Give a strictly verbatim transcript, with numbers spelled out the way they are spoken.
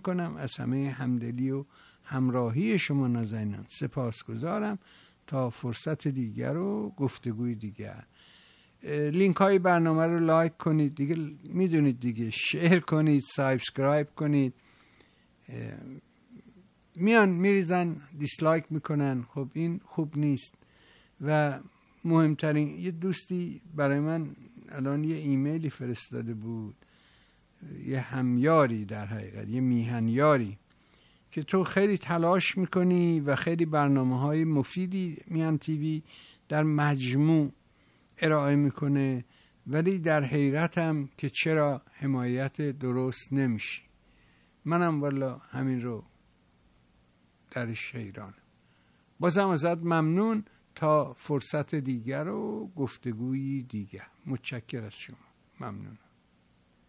میکنم از همه همدلی و همراهی شما نازنینان. سپاسگزارم. تا فرصت دیگر و گفتگوی دیگر. لینک های برنامه رو لایک کنید دیگه، میدونید دیگه، شیر کنید، سابسکرایب کنید. میان میریزن دیسلایک میکنن، خب این خوب نیست. و مهمترین، یه دوستی برای من الان یه ایمیلی فرستاده بود، یه همیاری، در حقیقت یه میهنیاری، که تو خیلی تلاش میکنی و خیلی برنامه های مفیدی میهن تیوی در مجموع ارائه میکنه، ولی در حیرتم که چرا حمایت درست نمیشی. منم والا همین رو درش حیرانم. بازم ازت ممنون. تا فرصت دیگر و گفتگویی دیگر. متشکر از شما. ممنون.